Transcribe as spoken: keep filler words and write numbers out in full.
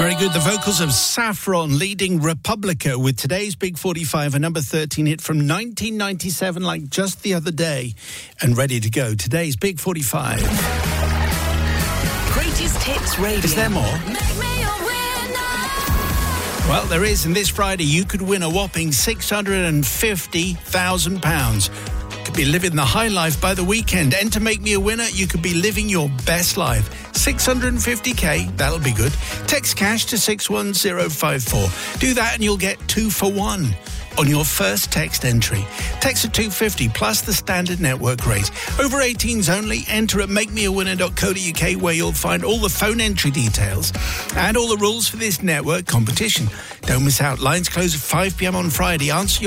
Very good. The vocals of Saffron leading Republica with today's Big forty-five, a number thirteen hit from nineteen ninety-seven, like just the other day. And ready to go. Today's Big forty-five. Greatest Hits Radio. Is there more? Make me a winner. Well, there is. And this Friday, you could win a whopping six hundred fifty thousand pounds. Could be living the high life by the weekend. And to make me a winner, you could be living your best life. six hundred fifty k, that'll be good. Text cash to six one zero five four. Do that and you'll get two for one on your first text entry. Text at two fifty plus the standard network rate. Over eighteens only. Enter at make me a winner dot co dot u k where you'll find all the phone entry details and all the rules for this network competition. Don't miss out. Lines close at five p m on Friday. Answer your